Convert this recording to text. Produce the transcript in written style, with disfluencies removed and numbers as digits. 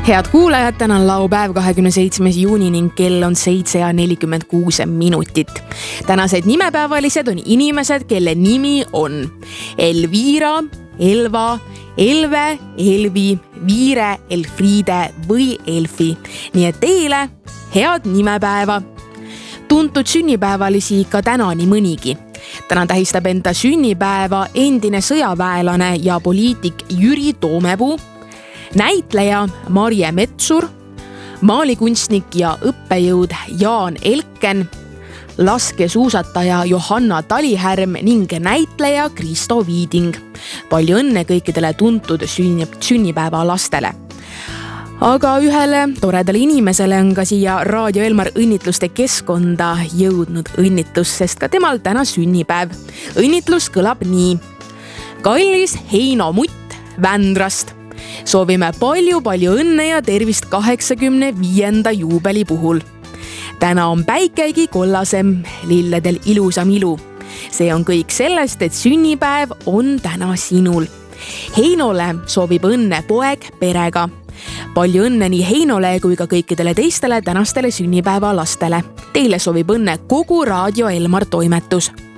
Head kuulajad, täna on laupäev 27. juuni ning kell on 7:46. Tänased nimepäevalised on inimesed, kelle nimi on Elvira, Elva, Elve, Elvi, Viire, Elfriide või Elfi. Nii et teile head nimepäeva! Tuntud sünnipäevalisi ikka täna nii mõnigi. Täna tähistab enda sünnipäeva endine sõjaväelane ja poliitik Jüri Toomepuu, näitleja Marje Metsur, maalikunstnik ja õppejõud Jaan Elken, laskesuusataja Johanna Talihärm ning näitleja Kristo Viiding. Palju õnne kõikidele tuntud sünnipäeva lastele. Aga ühele toredale inimesele on ka siia Raadio Elmar õnnitluste keskkonda jõudnud õnnitlus, sest ka temal täna sünnipäev. Õnnitlus kõlab nii. Kallis Heino Mutt Vändrast. Soovime palju õnne ja tervist 85. juubeli puhul. Täna on päikegi kollasem, lilledel ilusam ilu. See on kõik sellest, et sünnipäev on täna sinul. Heinole soovib õnne poeg perega. Palju õnne nii Heinole kui ka kõikidele teistele tänastele sünnipäeva lastele. Teile soovib õnne kogu Raadio Elmar toimetus.